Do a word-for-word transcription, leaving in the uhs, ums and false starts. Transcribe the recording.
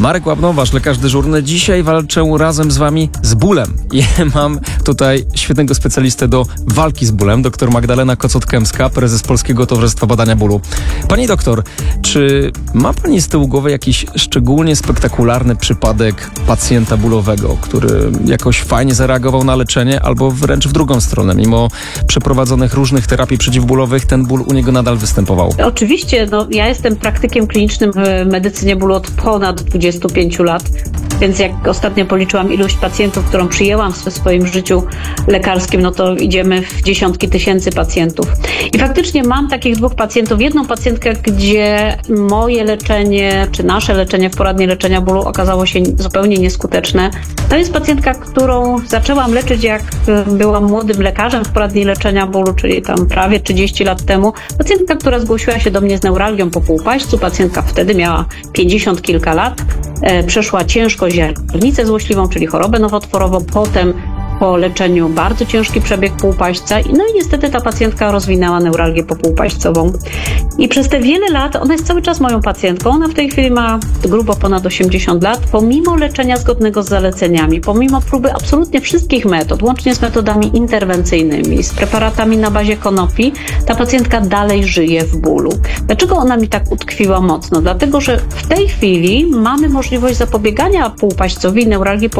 Marek Łabnowarz, lekarz dyżurny. Dzisiaj walczę razem z wami z bólem. I mam tutaj świetnego specjalistę do walki z bólem, dr Magdalena Kocot-Kępska, prezes Polskiego Towarzystwa Badania Bólu. Pani doktor, czy ma pani z tyłu głowy jakiś szczególnie spektakularny przypadek pacjenta bólowego, który jakoś fajnie zareagował na leczenie, albo wręcz w drugą stronę, mimo przeprowadzonych różnych terapii przeciwbólowych, ten ból u niego nadal występował? Oczywiście, no, ja jestem praktykiem klinicznym w medycynie bólu od ponad dwudziestu pięciu lat, więc jak ostatnio policzyłam ilość pacjentów, którą przyjęłam w swoim życiu lekarskim, no to idziemy w dziesiątki tysięcy pacjentów. I faktycznie mam takich dwóch pacjentów. Jedną pacjentkę, gdzie moje leczenie, czy nasze leczenie w poradni leczenia bólu okazało się zupełnie nieskuteczne. To jest pacjentka, którą zaczęłam leczyć, jak byłam młodym lekarzem w poradni leczenia bólu, czyli tam prawie trzydzieści lat temu. Pacjentka, która zgłosiła się do mnie z neuralgią po półpaśćcu. Pacjentka wtedy miała pięćdziesiąt kilka lat. E, przeszła ciężko ziarnicę złośliwą, czyli chorobę nowotworową. Potem po leczeniu bardzo ciężki przebieg półpaśćca. No i niestety ta pacjentka rozwinęła neuralgię popółpaśćcową. I przez te wiele lat, ona jest cały czas moją pacjentką, ona w tej chwili ma grubo ponad osiemdziesiąt lat, pomimo leczenia zgodnego z zaleceniami, pomimo próby absolutnie wszystkich metod, łącznie z metodami interwencyjnymi, z preparatami na bazie konopi, ta pacjentka dalej żyje w bólu. Dlaczego ona mi tak utkwiła mocno? Dlatego, że w tej chwili mamy możliwość zapobiegania półpaśćcowi, neuralgii